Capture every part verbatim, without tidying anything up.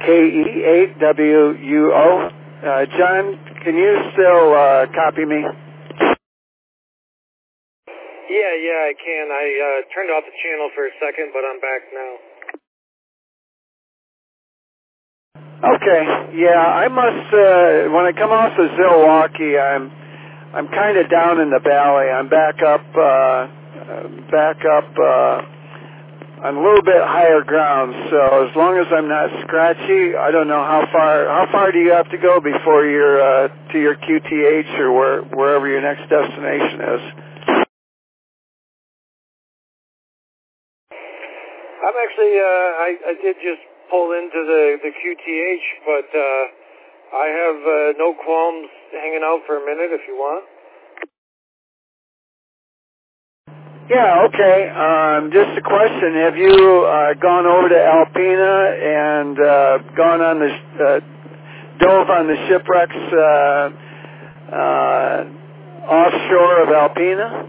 K E eight W U O. Uh, John, can you still uh, copy me? Yeah, yeah, I can. I uh, turned off the channel for a second, but I'm back now. Okay, yeah, I must, uh, when I come off of Zilwaukee, I'm, I'm kind of down in the valley. I'm back up, uh, back up, uh, on a little bit higher ground, so as long as I'm not scratchy, I don't know how far, how far do you have to go before you're, uh, to your Q T H or where, wherever your next destination is? I'm actually, uh, I, I did just pull into the, the Q T H, but uh, I have uh, no qualms hanging out for a minute if you want. Yeah, okay. Um, just a question. Have you uh, gone over to Alpena and uh, gone on the, uh, dove on the shipwrecks uh, uh, offshore of Alpena?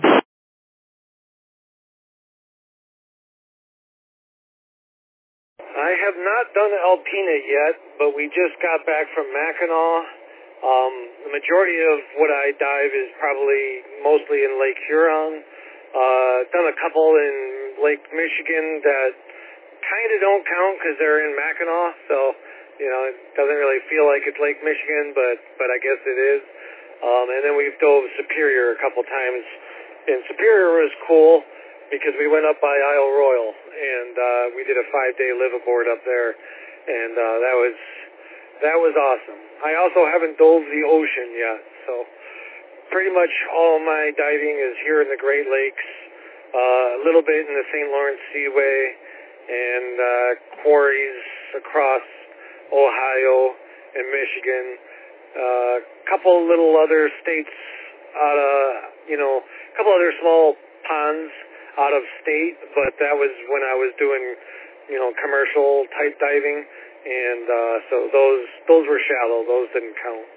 I have not done Alpena yet, but we just got back from Mackinac. Um, the majority of what I dive is probably mostly in Lake Huron. Uh, done a couple in Lake Michigan that kind of don't count because they're in Mackinac, so, you know, it doesn't really feel like it's Lake Michigan, but, but I guess it is. Um, and then we've dove Superior a couple times, and Superior was cool because we went up by Isle Royal, and uh, we did a five-day liveaboard up there, and uh, that was that was awesome. I also haven't dove the ocean yet, so pretty much all my diving is here in the Great Lakes, uh, a little bit in the Saint Lawrence Seaway, and uh, quarries across Ohio and Michigan. A uh, couple little other states out of, you know, a couple other small ponds out of state, but that was when I was doing, you know, commercial type diving, and uh, so those those were shallow. Those didn't count.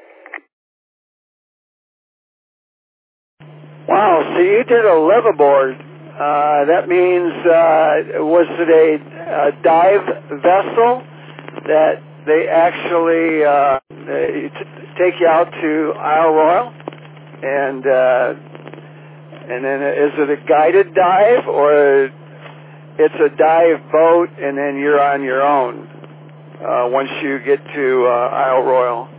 Wow, so you did a liveaboard. Uh, that means, uh, was it a, a dive vessel that they actually uh, they t- take you out to Isle Royal? And uh, and then is it a guided dive, or it's a dive boat and then you're on your own uh, once you get to uh, Isle Royal?